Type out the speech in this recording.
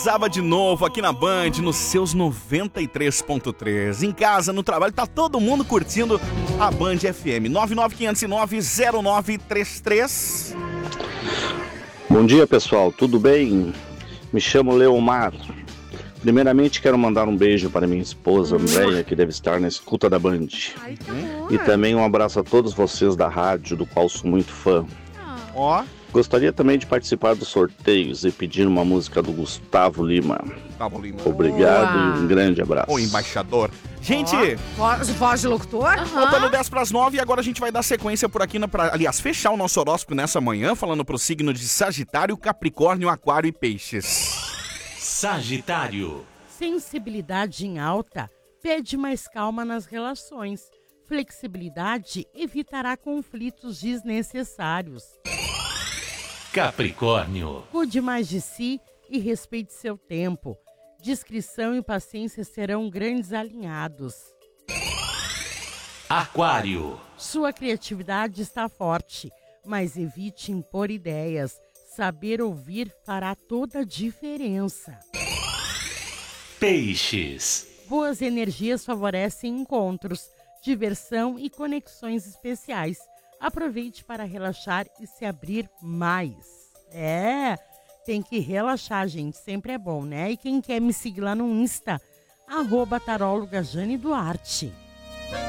Sábado de novo aqui na Band, nos seus 93.3. Em casa, no trabalho, tá todo mundo curtindo a Band FM. 99509-0933. Bom dia, pessoal. Tudo bem? Me chamo Leomar. Primeiramente, quero mandar um beijo para minha esposa, Andréia, que deve estar na escuta da Band. Ai, que amor. E também um abraço a todos vocês da rádio, do qual sou muito fã. Ó, Gostaria também de participar dos sorteios e pedir uma música do Gustavo Lima. Gustavo Lima. Obrigado Boa. e um grande abraço. O embaixador. Gente, Voz de locutor? faltando 10:09 e agora a gente vai dar sequência por aqui, aliás, fechar o nosso horóscopo nessa manhã, falando pro signo de Sagitário, Capricórnio, Aquário e Peixes. Sagitário. Sensibilidade em alta pede mais calma nas relações. Flexibilidade evitará conflitos desnecessários. Capricórnio. Cuide mais de si e respeite seu tempo. Discrição e paciência serão grandes alinhados. Aquário. Sua criatividade está forte, mas evite impor ideias. Saber ouvir fará toda a diferença. Peixes. Boas energias favorecem encontros, diversão e conexões especiais. Aproveite para relaxar e se abrir mais. Tem que relaxar, gente. Sempre é bom, né? E quem quer me seguir lá no Insta, @taróloga Jane Duarte.